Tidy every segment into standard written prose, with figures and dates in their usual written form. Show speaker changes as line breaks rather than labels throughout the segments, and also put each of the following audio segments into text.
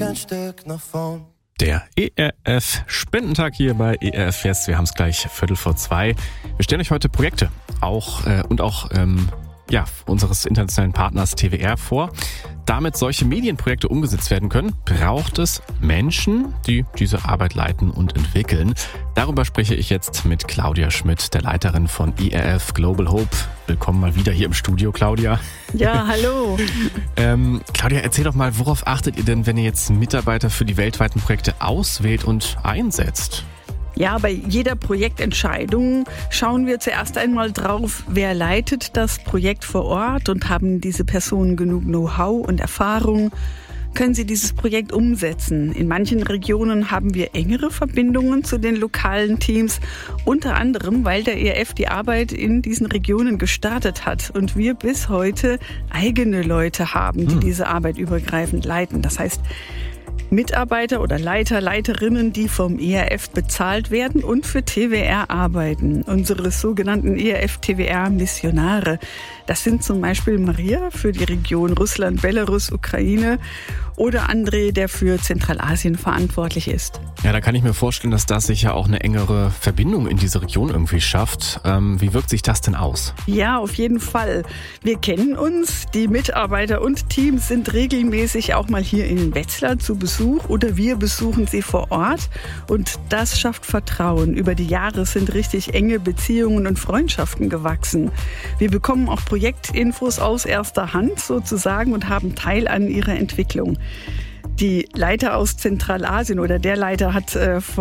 ein Stück nach vorn.
Der ERF-Spendentag hier bei ERF Yes. Wir haben es gleich 2:15. Wir stellen euch heute Projekte unseres internationalen Partners TWR vor. Damit solche Medienprojekte umgesetzt werden können, braucht es Menschen, die diese Arbeit leiten und entwickeln. Darüber spreche ich jetzt mit Claudia Schmidt, der Leiterin von ERF Global Hope. Willkommen mal wieder hier im Studio, Claudia.
Ja, hallo.
Claudia, erzähl doch mal, worauf achtet ihr denn, wenn ihr jetzt Mitarbeiter für die weltweiten Projekte auswählt und einsetzt?
Ja, bei jeder Projektentscheidung schauen wir zuerst einmal drauf, wer leitet das Projekt vor Ort und haben diese Personen genug Know-how und Erfahrung? Können sie dieses Projekt umsetzen? In manchen Regionen haben wir engere Verbindungen zu den lokalen Teams, unter anderem, weil der ERF die Arbeit in diesen Regionen gestartet hat und wir bis heute eigene Leute haben, die diese Arbeit übergreifend leiten. Das heißt, Mitarbeiter oder Leiter, Leiterinnen, die vom ERF bezahlt werden und für TWR arbeiten. Unsere sogenannten ERF-TWR-Missionare. Das sind zum Beispiel Maria für die Region Russland, Belarus, Ukraine oder André, der für Zentralasien verantwortlich ist.
Ja, da kann ich mir vorstellen, dass das sicher auch eine engere Verbindung in diese Region irgendwie schafft. Wie wirkt sich das denn aus?
Ja, auf jeden Fall. Wir kennen uns. Die Mitarbeiter und Teams sind regelmäßig auch mal hier in Wetzlar zu Besuch oder wir besuchen sie vor Ort. Und das schafft Vertrauen. Über die Jahre sind richtig enge Beziehungen und Freundschaften gewachsen. Wir bekommen auch Projektinfos aus erster Hand sozusagen und haben Teil an ihrer Entwicklung. Die Leiter aus Zentralasien oder der Leiter hat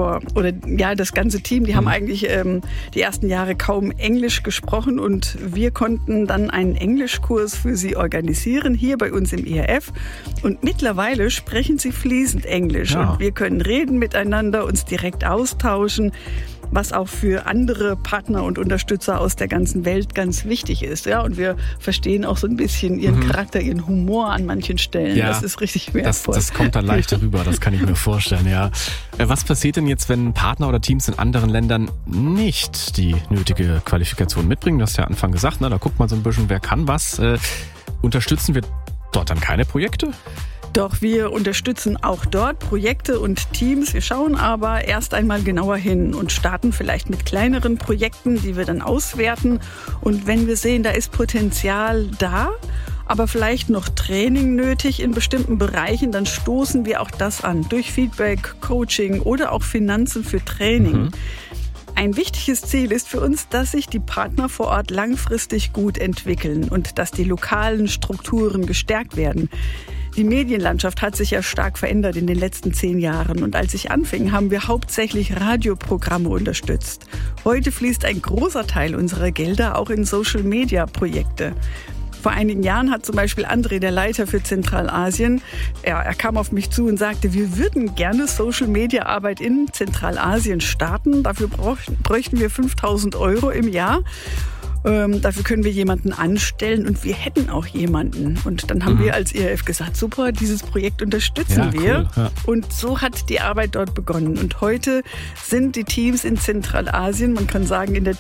das ganze Team, die haben eigentlich die ersten Jahre kaum Englisch gesprochen und wir konnten dann einen Englischkurs für sie organisieren, hier bei uns im ERF. Und mittlerweile sprechen sie fließend Englisch und wir können reden miteinander, uns direkt austauschen, was auch für andere Partner und Unterstützer aus der ganzen Welt ganz wichtig ist. Ja, und wir verstehen auch so ein bisschen ihren Charakter, ihren Humor an manchen Stellen. Ja, das ist richtig wertvoll.
Das kommt dann leicht rüber, das kann ich mir vorstellen, ja. Was passiert denn jetzt, wenn Partner oder Teams in anderen Ländern nicht die nötige Qualifikation mitbringen? Du hast ja am Anfang gesagt, da guckt man so ein bisschen, wer kann was. Unterstützen wir dort dann keine Projekte?
Doch wir unterstützen auch dort Projekte und Teams. Wir schauen aber erst einmal genauer hin und starten vielleicht mit kleineren Projekten, die wir dann auswerten. Und wenn wir sehen, da ist Potenzial da, aber vielleicht noch Training nötig in bestimmten Bereichen, dann stoßen wir auch das an. Durch Feedback, Coaching oder auch Finanzen für Training. Ein wichtiges Ziel ist für uns, dass sich die Partner vor Ort langfristig gut entwickeln und dass die lokalen Strukturen gestärkt werden. Die Medienlandschaft hat sich ja stark verändert in den letzten 10 Jahren. Und als ich anfing, haben wir hauptsächlich Radioprogramme unterstützt. Heute fließt ein großer Teil unserer Gelder auch in Social-Media-Projekte. Vor einigen Jahren hat zum Beispiel André, der Leiter für Zentralasien, er kam auf mich zu und sagte, wir würden gerne Social-Media-Arbeit in Zentralasien starten. Dafür bräuchten wir 5.000 € im Jahr. Dafür können wir jemanden anstellen und wir hätten auch jemanden. Und dann haben wir als ERF gesagt, super, dieses Projekt unterstützen wir. Cool, ja. Und so hat die Arbeit dort begonnen. Und heute sind die Teams in Zentralasien, man kann sagen in der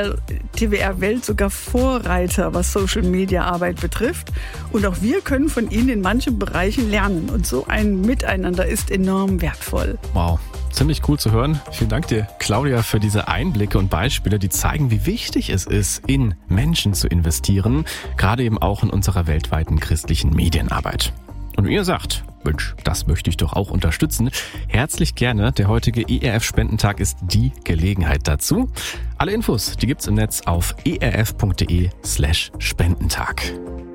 TWR-Welt sogar Vorreiter, was Social-Media-Arbeit betrifft. Und auch wir können von ihnen in manchen Bereichen lernen. Und so ein Miteinander ist enorm wertvoll.
Wow. Ziemlich cool zu hören. Vielen Dank dir, Claudia, für diese Einblicke und Beispiele, die zeigen, wie wichtig es ist, in Menschen zu investieren, gerade eben auch in unserer weltweiten christlichen Medienarbeit. Und wie ihr sagt, Mensch, das möchte ich doch auch unterstützen. Herzlich gerne. Der heutige ERF-Spendentag ist die Gelegenheit dazu. Alle Infos, die gibt's im Netz auf erf.de/Spendentag.